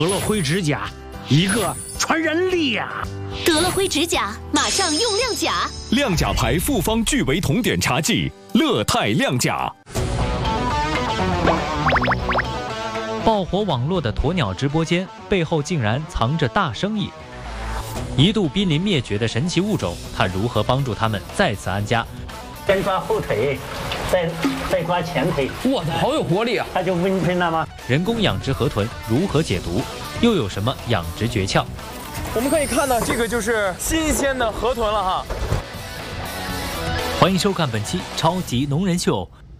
得了灰指甲，一个传人力呀！ 得了灰指甲，马上用亮甲。 亮甲牌复方聚维酮碘茶剂，乐泰亮甲。 爆火网络的鸵鸟直播间背后竟然藏着大生意。一度濒临灭绝的神奇物种，它如何帮助它们再次安家？ 先抓后腿，再抓前腿。 哇，好有活力啊！ 它就温吞了吗？ 人工养殖河豚如何解毒？又有什么养殖诀窍？ 我们可以看到，这个就是新鲜的河豚了哈。 欢迎收看本期《超级农人秀》，